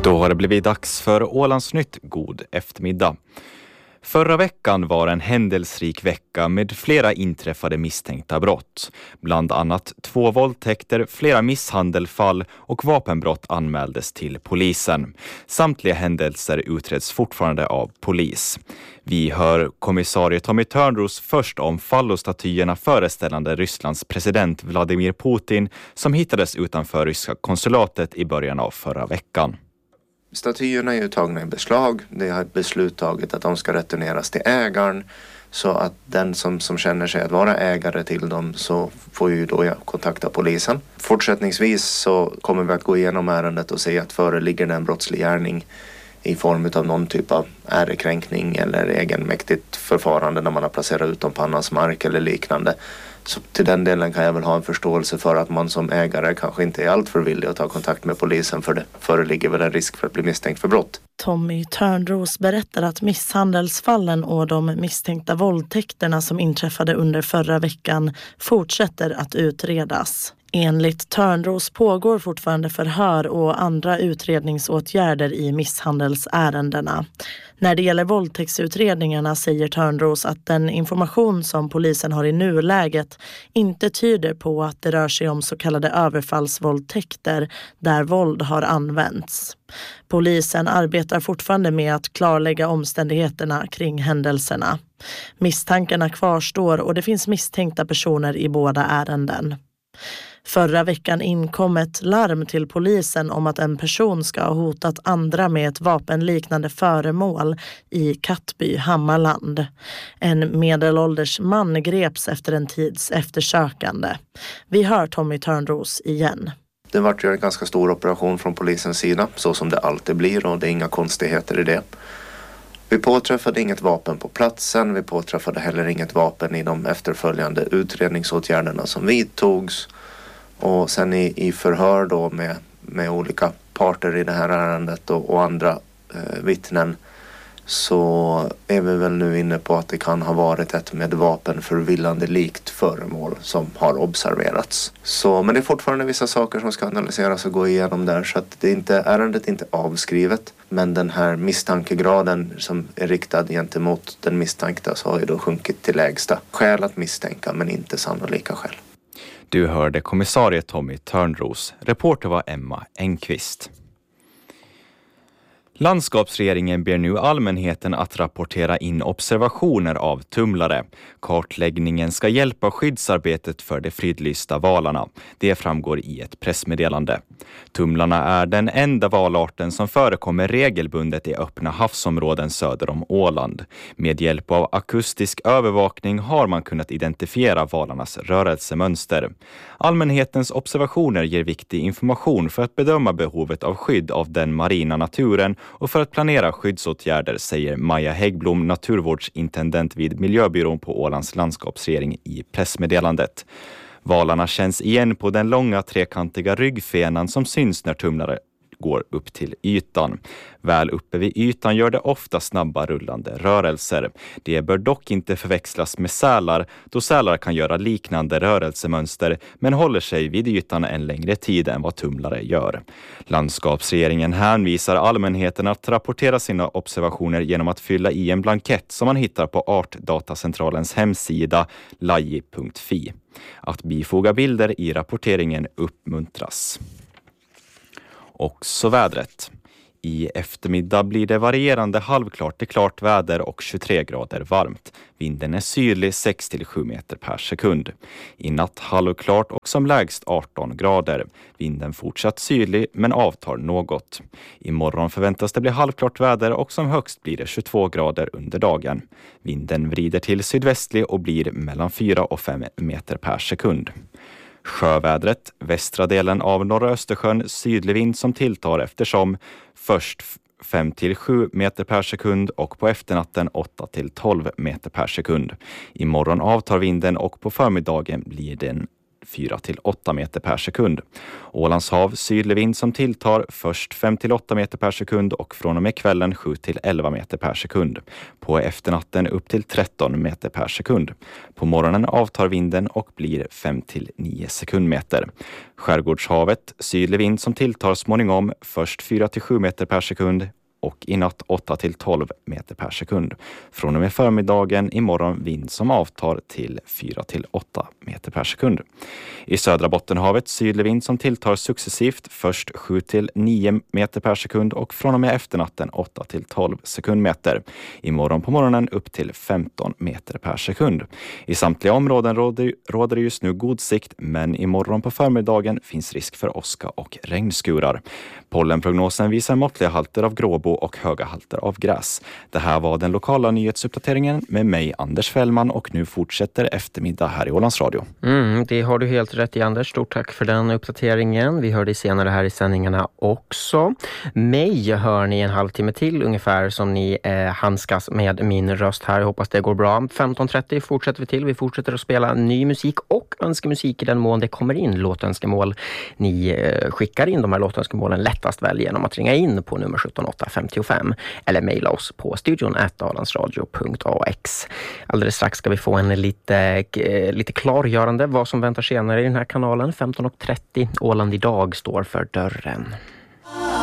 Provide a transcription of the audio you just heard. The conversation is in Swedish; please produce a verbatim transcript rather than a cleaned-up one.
Då har det blivit dags för Ålandsnytt. God eftermiddag. Förra veckan var en händelserik vecka med flera inträffade misstänkta brott. Bland annat två våldtäkter, flera misshandelfall och vapenbrott anmäldes till polisen. Samtliga händelser utreds fortfarande av polis. Vi hör kommissarie Tommy Törnros först om fallostatyerna föreställande Rysslands president Vladimir Putin som hittades utanför ryska konsulatet i början av förra veckan. Statyerna är ju tagna i beslag. Det har ett beslut taget att de ska returneras till ägaren. Så att den som, som känner sig att vara ägare till dem så får ju då kontakta polisen. Fortsättningsvis så kommer vi att gå igenom ärendet och se att föreligger det en brottslig gärning i form av någon typ av ärekränkning eller egenmäktigt förfarande när man har placerat ut dem på annans mark eller liknande. Så till den delen kan jag väl ha en förståelse för att man som ägare kanske inte är allt för villig att ta kontakt med polisen, för det föreligger väl en risk för att bli misstänkt för brott. Tommy Törnros berättar att misshandelsfallen och de misstänkta våldtäkterna som inträffade under förra veckan fortsätter att utredas. Enligt Törnros pågår fortfarande förhör och andra utredningsåtgärder i misshandelsärendena. När det gäller våldtäktsutredningarna säger Törnros att den information som polisen har i nuläget inte tyder på att det rör sig om så kallade överfallsvåldtäkter där våld har använts. Polisen arbetar fortfarande med att klarlägga omständigheterna kring händelserna. Misstankarna kvarstår och det finns misstänkta personer i båda ärenden. Förra veckan inkom ett larm till polisen om att en person ska ha hotat andra med ett vapenliknande föremål i Kattby, Hammarland. En medelålders man greps efter en tids eftersökande. Vi hör Tommy Törnros igen. Det var ju en ganska stor operation från polisens sida, så som det alltid blir, och det är inga konstigheter i det. Vi påträffade inget vapen på platsen, vi påträffade heller inget vapen i de efterföljande utredningsåtgärderna som vidtogs. Och sen i, i förhör då med, med olika parter i det här ärendet och, och andra eh, vittnen så är vi väl nu inne på att det kan ha varit ett med vapen förvillande likt föremål som har observerats. Så, men det är fortfarande vissa saker som ska analyseras och gå igenom där, så att det är inte, ärendet är inte avskrivet. Men den här misstankegraden som är riktad gentemot den misstänkta så har ju då sjunkit till lägsta. Skäl att misstänka men inte sannolika skäl. Du hörde kommissarie Tommy Törnros. Reporter var Emma Engqvist. Landskapsregeringen ber nu allmänheten att rapportera in observationer av tumlare. Kartläggningen ska hjälpa skyddsarbetet för de fridlysta valarna. Det framgår i ett pressmeddelande. Tumlarna är den enda valarten som förekommer regelbundet i öppna havsområden söder om Åland. Med hjälp av akustisk övervakning har man kunnat identifiera valarnas rörelsemönster. Allmänhetens observationer ger viktig information för att bedöma behovet av skydd av den marina naturen och för att planera skyddsåtgärder, säger Maja Häggblom, naturvårdsintendent vid Miljöbyrån på Ålands landskapsregering i pressmeddelandet. Valarna känns igen på den långa trekantiga ryggfenan som syns när tumlare går upp till ytan. Väl uppe vid ytan gör det ofta snabba rullande rörelser. Det bör dock inte förväxlas med sälar, då sälar kan göra liknande rörelsemönster men håller sig vid ytan en längre tid än vad tumlare gör. Landskapsregeringen hänvisar allmänheten att rapportera sina observationer genom att fylla i en blankett som man hittar på Artdatacentralens hemsida laji punkt fi. Att bifoga bilder i rapporteringen uppmuntras. Och så vädret. I eftermiddag blir det varierande halvklart till klart väder och tjugotre grader varmt. Vinden är sydlig sex till sju meter per sekund. I natt halvklart och som lägst arton grader. Vinden fortsatt sydlig men avtar något. Imorgon förväntas det bli halvklart väder och som högst blir det tjugotvå grader under dagen. Vinden vrider till sydvästlig och blir mellan fyra och fem meter per sekund. Sjövädret, västra delen av norra Östersjön, sydlig vind som tilltar eftersom först fem till sju meter per sekund och på efternatten åtta till tolv meter per sekund. Imorgon avtar vinden och på förmiddagen blir den fyra till åtta meter per sekund. Ålands hav sydlig vind som tilltar först fem till åtta meter per sekund och från och med kvällen sju till elva meter per sekund. På efternatten upp till tretton meter per sekund. På morgonen avtar vinden och blir fem till nio sekundmeter. Skärgårdshavet sydlig vind som tilltar småningom först fyra till sju meter per sekund och i natt åtta till tolv meter per sekund. Från och med förmiddagen imorgon vind som avtar till fyra till åtta meter per sekund. I södra Bottenhavet sydlig vind som tilltar successivt först sju till nio meter per sekund och från och med efternatten åtta till tolv sekundmeter. Imorgon på morgonen upp till femton meter per sekund. I samtliga områden råder, råder just nu god sikt, men imorgon på förmiddagen finns risk för åska och regnskurar. Pollenprognosen visar måttliga halter av gråbo och höga halter av gräs. Det här var den lokala nyhetsuppdateringen med mig, Anders Fällman, och nu fortsätter eftermiddag här i Ålands Radio. Mm, det har du helt rätt i, Anders. Stort tack för den uppdateringen. Vi hör dig senare här i sändningarna också. Mig hör ni en halvtimme till ungefär som ni eh, handskas med min röst här. Jag hoppas det går bra. femton trettio fortsätter vi till. Vi fortsätter att spela ny musik och önskemusik i den mån det kommer in låtönskemål. Ni eh, skickar in de här låtönskemålen lättast väl genom att ringa in på nummer sjutton åtta femtiofem eller mejla oss på studion at alandsradio punkt a x. Alldeles strax ska vi få en lite, lite klargörande vad som väntar senare i den här kanalen. femton trettio Åland idag står för dörren.